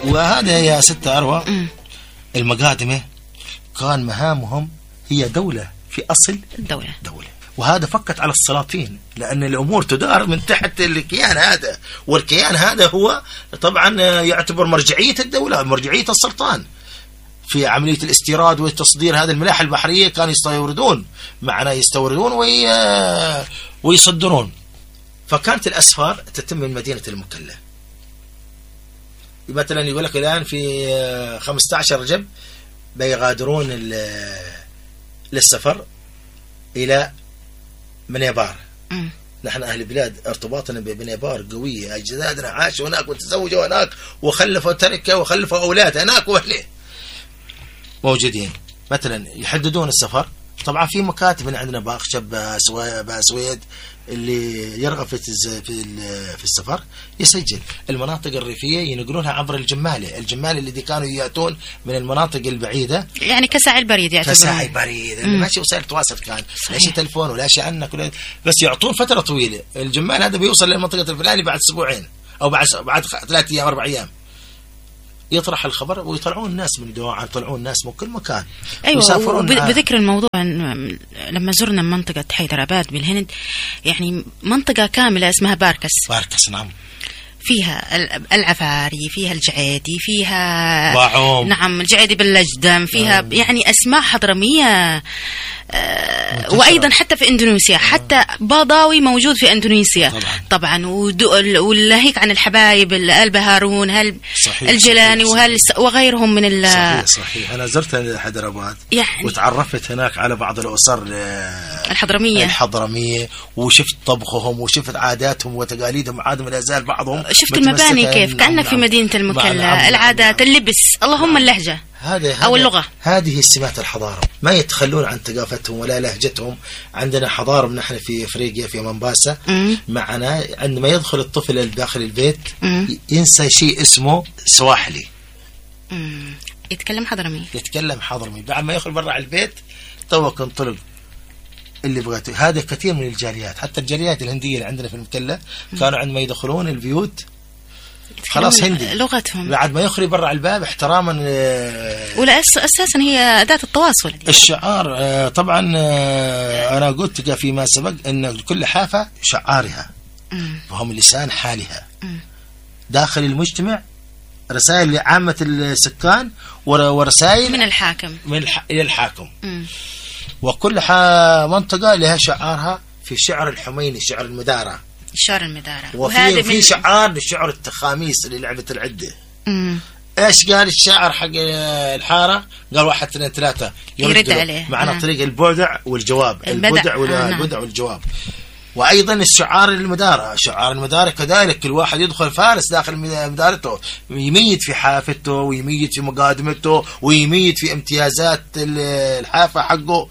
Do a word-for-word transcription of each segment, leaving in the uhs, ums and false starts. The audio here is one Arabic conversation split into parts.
وهذا يا ستة أروى المقادمة كان مهامهم هي دولة في أصل الدولة دولة، وهذا فكت على السلاطين لأن الأمور تدار من تحت الكيان هذا، والكيان هذا هو طبعا يعتبر مرجعية الدولة، مرجعية السلطان في عملية الاستيراد والتصدير. هذه الملاحة البحرية كانوا يستوردون معنا، يستوردون وي... ويصدرون. فكانت الأسفار تتم من مدينة المكلا. مثلا يقول لك الآن في خمسة عشر رجب بيغادرون للسفر إلى منيبار. م. نحن أهل البلاد ارتباطنا بمنيبار قوية، أجدادنا عاشوا هناك وتزوجوا هناك وخلفوا تركة وخلفوا أولاد هناك وأهله موجودين. مثلا يحددون السفر، طبعا في مكاتب عندنا باخشب باسويد اللي يرغب في في السفر يسجل. المناطق الريفية ينقلونها عبر الجمالة، الجمالة اللي كانوا يأتون من المناطق البعيدة، يعني كساعي بريد يعتبرون كساعي بريد، ما شيء وسائل تواصل كان، لا شيء تلفون ولا شيء عنك ولا، بس يعطون فترة طويلة. الجمال هذا بيوصل للمنطقة الفلانية بعد أسبوعين أو بعد بعد ثلاث أيام أربع أيام، يطرح الخبر ويطلعون الناس من دواعي، يطلعون الناس من كل مكان. أيوة. بذكر الموضوع لما زرنا منطقة حيدرآباد بالهند، يعني منطقة كاملة اسمها باركس. باركس نعم. فيها العفاري، فيها الجعيدي، فيها باعوم. نعم الجعيدي باللجدم، فيها مم. يعني أسماء حضرمية. آه وأيضا حتى في إندونيسيا، حتى باضاوي موجود في إندونيسيا طبعا, طبعا ولهيك عن الحبايب آل هارون هل صحيح الجيلاني وهل وغيرهم من ال صحيح صحيح. أنا زرت حيدرآباد يعني وتعرفت هناك على بعض الأسر الحضرمية الحضرمية وشفت طبخهم وشفت عاداتهم وتقاليدهم، عادهم لا يزال بعضهم. شفت المباني كيف كأنك في مدينة المكلا، العادات، اللبس، اللهم اللهجة هذا أو اللغة. هذه سمات الحضارة، ما يتخلون عن ثقافتهم ولا لهجتهم. عندنا حضارة نحن في أفريقيا في منباسة معنا، عندما يدخل الطفل داخل البيت مم. ينسى شيء اسمه سواحلي، مم. يتكلم حضرمي يتكلم حضرمي بعد ما يدخل برا البيت توك انطلق اللي بغيته. هذا كثير من الجاليات، حتى الجاليات الهندية اللي عندنا في المكلا كانوا عندما يدخلون البيوت خلاص هندي لغتهم، بعد ما يخرج برا الباب احتراما. ولا أساسا هي أداة التواصل. الشعار طبعا أنا قلت فيما سبق أن كل حافة شعارها فهم لسان حالها م. داخل المجتمع، رسائل لعامة السكان ورسائل من الحاكم من الح... إلى الحاكم م. وكل منطقة لها شعارها. في شعر الحميني، شعر المدارة، شعر المدارة، وفي في شعار للشعر التخاميس اللي لعبة العدة. امم ايش قال الشاعر حق الحارة؟ قال واحد اثنين ثلاثة يرد عليه معنا آه. طريق البدع والجواب، البدع والبدع والجواب. وأيضا الشعار المدارة، شعار المدارة كذلك كل واحد يدخل فارس داخل مدارته، يميت في حافته ويميت في مقادمته ويميت في امتيازات الحافة حقه،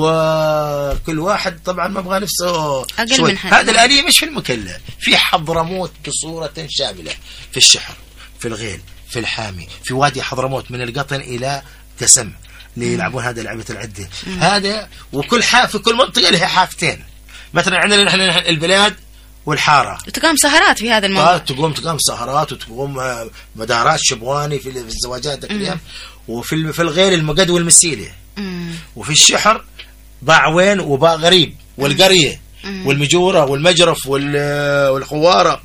وكل واحد طبعا ما بغى نفسه أقل من هذا الآلية. مش في المكلا، في حضرموت بصورة شاملة، في الشحر، في الغيل، في الحامي، في وادي حضرموت من القطن إلى تسم اللي يلعبون هذا لعبة العدة. هذا وكل حاف في كل منطقة لها حافتين. مثلا عندنا نحن البلاد والحارة تقام سهرات في هذا الموضوع، تقوم تقام سهرات وتقوم مدارات شبواني في الزواجات ذاك اليوم، وفي في الغير المقد والمسيلة، وفي الشحر باعوين وباع غريب والقرية مم. والمجورة والمجرف والخوارة.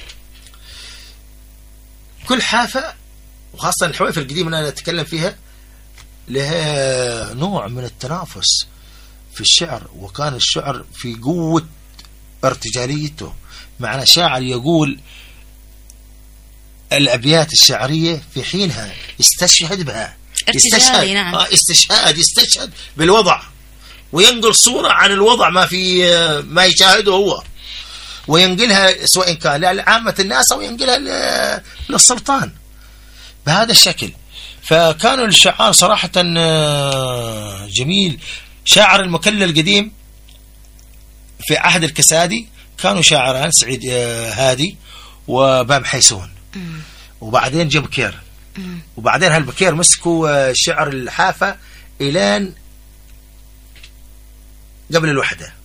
كل حافة وخاصة الحوائف القديمة أنا أتكلم فيها لها نوع من التنافس في الشعر، وكان الشعر في قوة ارتجاليته. معنا شاعر يقول الأبيات الشعرية في حينها يستشهد بها، يستشهد نعم. استشهاد يستشهد بالوضع وينقل صورة عن الوضع ما في ما يشاهده هو، وينقلها سواء كان لعامة الناس أو ينقلها للسلطان بهذا الشكل. فكانوا الشعار صراحة جميل. شاعر المكلا القديم في عهد الكسادي كانوا شاعران، سعيد هادي وبام حيسون، وبعدين جاء بكير، وبعدين هالبكير مسكوا شعر الحافة إلين قبل الوحدة.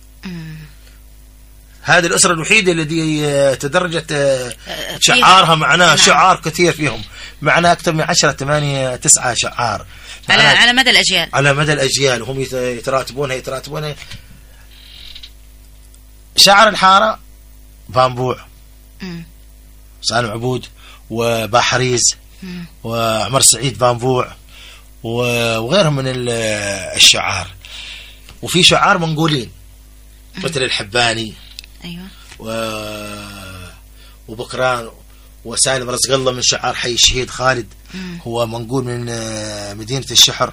هذه الأسرة الوحيدة التي تدرجت شعارها معناه شعار كثير فيهم. معنا أكثر من عشرة ثمانية تسعة شعار على على مدى الأجيال على مدى الأجيال وهم يتراتبونها يتراتبونها. شاعر الحارة بامبوع، سالم عبود، وباحريز، وعمر سعيد بامبوع، وغيرهم من الشعار. وفي شعار منقولين مثل الحباني، أيوة، و... وبكران، وسالم رزق الله من شعار حي الشهيد خالد، مم. هو منقول من مدينة الشحر،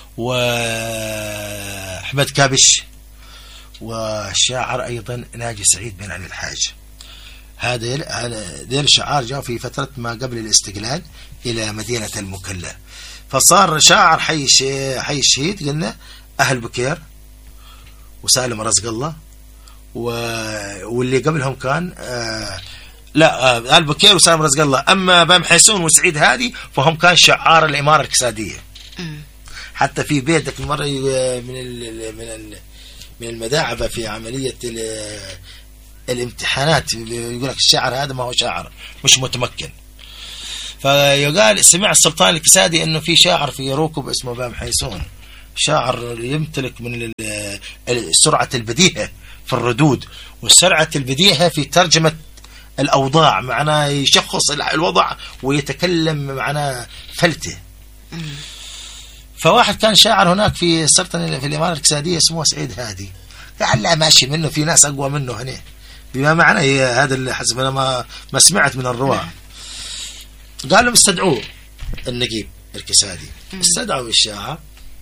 وأحمد كابش، والشاعر أيضا ناجي سعيد بن علي الحاج. هذا ذيل الشعار جاء في فترة ما قبل الاستقلال إلى مدينة المكلا، فصار شاعر حي حي الشهيد قلنا أهل بكير وسالم رزق الله، واللي قبلهم كان آه لا آه أهل بكير وسالم رزق الله. أما بام حيسون وسعيد هادي فهم كان شعار الإمارة الكسادية. حتى في بيتك مرة من ال من ال من المداعبة في عملية الامتحانات يقول لك الشاعر هذا ما هو شاعر، مش متمكن. فيقال سمع السلطان الكسادي انه في شاعر في ركب اسمه بام حيسون، شاعر يمتلك من سرعة البديهة في الردود وسرعة البديهة في ترجمة الأوضاع، معناه يشخص الوضع ويتكلم معناه فلته. فواحد كان شاعر هناك في السلطنة في الإمارة الكسادية اسمه سعيد هادي، قال لا ماشي منه، في ناس أقوى منه هنا، بما معنى هذا اللي حسب أنا ما ما سمعت من الرواة. قال لهم استدعوه النقيب الكسادي، استدعوا الشاعر.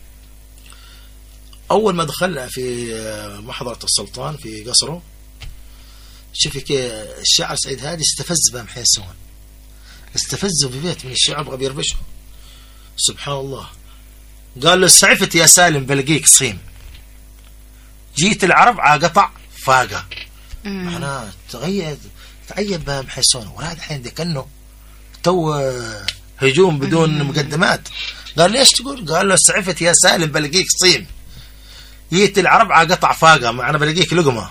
أول ما دخلنا في محضرة السلطان في قصره شوفي كيف الشاعر سعيد هادي استفز بام حيسون، استفزه في بيت من الشعب بغى بيربشه. سبحان الله. قال له سعفت يا سالم بلقيك صيم، جيت العرب عقطع فاقة. أنا تغيب تعيب بام حيسون، وهذا الحين دي كأنه تو هجوم بدون مقدمات. قال ليش تقول؟ قال له سعفت يا سالم بلقيك صيم، جيت العرب عقطع فاقة، معنا بلقيك لقمة.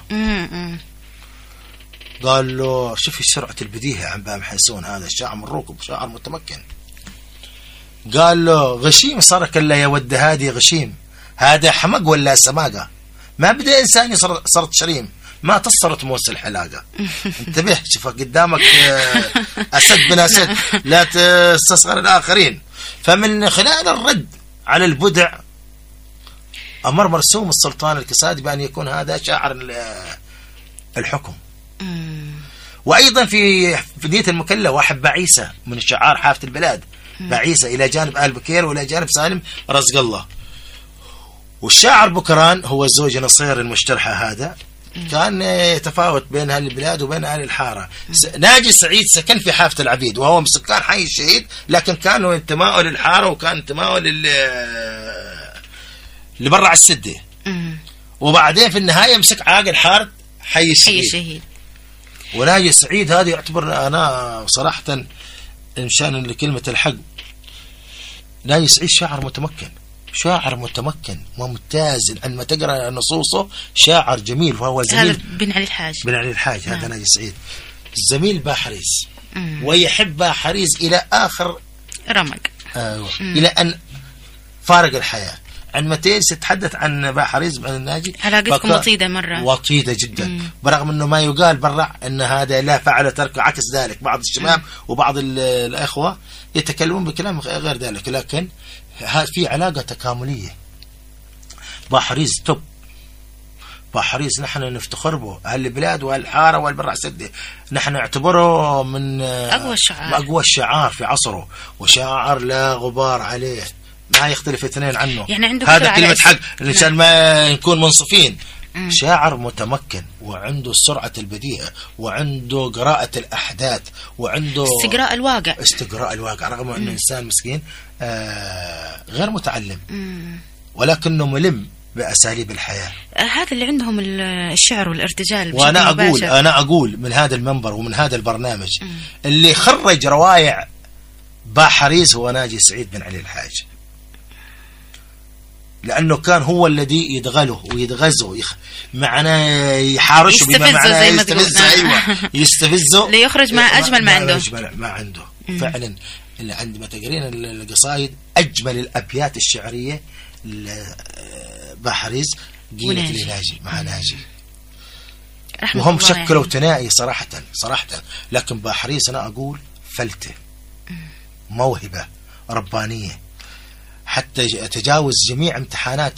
قال له شوفي سرعة البديهة عن بام حيسون، هذا الشاعر من ركب، شاعر متمكن. قال له غشيم صارك الا يا ود هادي غشيم، هذا حمق ولا سماقة، ما بدأ إنساني صرت شريم، ما تصرت موس الحلاقة. انتبه، شوف قدامك أسد بن أسد، لا تستصغر الآخرين. فمن خلال الرد على البدع أمر مرسوم السلطان الكسادي بأن يكون هذا شاعر الحكم. وأيضا في مدينة المكلا واحد بعيسى من الشعار حافة البلاد، بعيسى إلى جانب آل بكير وإلى جانب سالم رزق الله. والشاعر بكران هو زوج نصير المشترحة، هذا كان يتفاوت بين أهل البلاد وبين أهل الحارة. ناجي سعيد سكن في حافة العبيد وهو من سكان حي الشهيد، لكن كانوا انتماءه للحارة وكان انتماءه لل لبرع السدة. وبعدين في النهاية مسك عاقل حارة حي الشهيد. وناجي سعيد هذا يعتبر أنا صراحة إنشان لكلمة الحق، ناجي سعيد شاعر متمكن، شاعر متمكن وممتاز، عندما تقرأ نصوصه شاعر جميل. وهو زميل بن علي الحاج، بن علي الحاج هذا نعم. ناجي سعيد زميل باحريز، ويحب باحريز إلى آخر رمق، آه إلى أن فارق الحياة. عندما تتحدث عن باحريز بن الناجي علاقتكم وطيدة مرة، وطيدة جدا. مم. برغم أنه ما يقال برع أن هذا لا فعل ترك، عكس ذلك بعض الشباب مم. وبعض الأخوة يتكلمون بكلام غير ذلك، لكن في علاقة تكاملية. باحريز توب، باحريز نحن نفتخر به، أهل البلاد والحارة والبرع سدة نحن نعتبره من أقوى الشعار، أقوى الشعار في عصره، وشاعر لا غبار عليه، ما يختلف اثنين عنه. يعني عنده هذا كلمة حق عشان ما نكون منصفين. مم. شاعر متمكن وعنده سرعة البديهة وعنده قراءة الأحداث وعنده استقراء الواقع، استقراء الواقع رغم أنه إنسان مسكين آه غير متعلم. مم. ولكنه ملم بأساليب الحياة. هذا اللي عندهم الشعر والارتجال. وأنا أقول مباشر. أنا أقول من هذا المنبر ومن هذا البرنامج مم. اللي خرج روايع باحريز هو ناجي سعيد بن علي الحاج، لأنه كان هو الذي يدغله ويدغزه يخ... معنا يحارشه بما معناه يستفزه. أيوة يستفزه ليخرج ما أجمل ما, ما عنده ما عنده مم. فعلا اللي عندما تقرين القصائد أجمل الأبيات الشعرية بحريز قيلت لي ناجي مع ناجي، وهم شكلوا ثنائي صراحة صراحة. لكن بحريز أنا أقول فلتة، موهبة ربانية، حتى تجاوز جميع امتحانات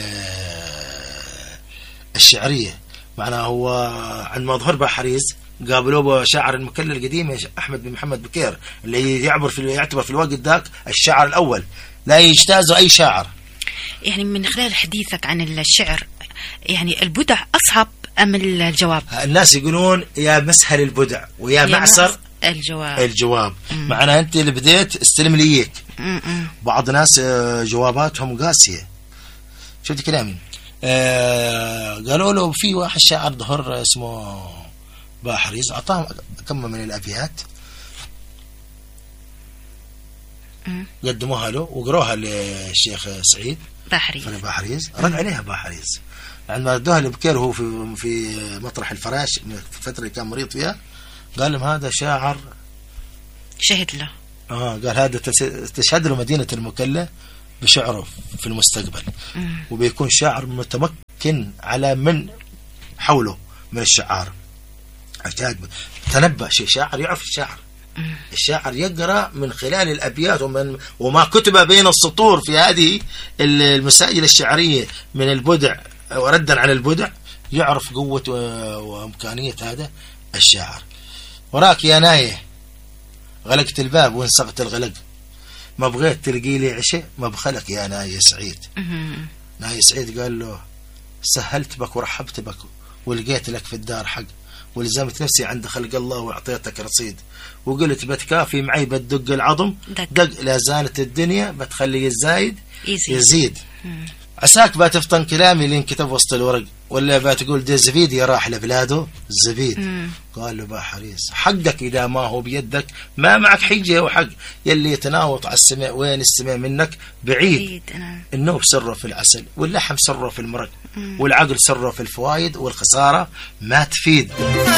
الشعرية. معناه هو عندما ظهر بحريز قابلوه شاعر المكلل القديم أحمد بن محمد بكير، اللي يعبر في يعتبر في الوقت ذاك الشاعر الأول، لا يجتازه أي شاعر. يعني من خلال حديثك عن الشعر، يعني البدع أصعب أم الجواب؟ الناس يقولون يا مسهل البدع ويا معسر الجواب. الجواب معناه أنت اللي بديت استلم ليك. بعض الناس جواباتهم قاسية. شفت كلامي؟ آه قالوا له في واحد شاعر ظهر اسمه بحريز، أعطاهم كم من الأبيات قدموها له وقروها للشيخ سعيد بحريز بحريز رد عليها بحريز. عندما ردوها لبكير وهو في في مطرح الفراش في الفترة اللي كان مريض فيها، قال لهم هذا شاعر شهد له. اه قال هذا تشهد له مدينة المكلا بشعره في المستقبل، مم. وبيكون شاعر متمكن على من حوله من الشعار. تنبأ شيء، شاعر يعرف الشعر. مم. الشاعر يقرأ من خلال الأبيات ومن وما كتب بين السطور في هذه المسائل الشعرية من البدع وردا على البدع، يعرف قوة وإمكانية هذا الشاعر. وراك يا نايه غلقت الباب وانسقت الغلق، ما بغيت تلقي لي عشاء ما بخلك يا نايه سعيد. نايه سعيد قال له سهلت بك ورحبت بك ولقيت لك في الدار حق، ولزمت نفسي عند خلق الله واعطيتك رصيد، وقلت بتكافي معي بتدق العظم دق, دق لا زالت الدنيا بتخلي الزايد يزيد, يزيد. عساك بتفطن كلامي اللي انكتب وسط الورق، ولا بتقول دي زبيد يا راح لبلاده الزبيد. مم. قال له بحريز حقك إذا ما هو بيدك ما معك حجة وحق، يلي يتناوط على السماء وين السماء منك بعيد. النوب سره في العسل واللحم سره في المرق، والعقل سره في الفوائد والخسارة ما تفيد.